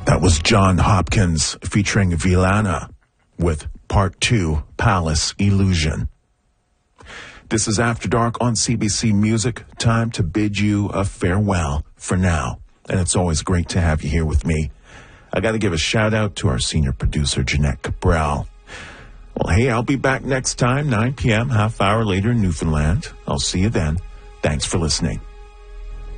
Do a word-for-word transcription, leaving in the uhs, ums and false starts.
That was John Hopkins featuring Villana with Part two, Palace Illusion. This is After Dark on C B C Music. Time to bid you a farewell for now. And it's always great to have you here with me. I got to give a shout out to our senior producer, Jeanette Cabral. Well, hey, I'll be back next time, nine p.m., half hour later in Newfoundland. I'll see you then. Thanks for listening.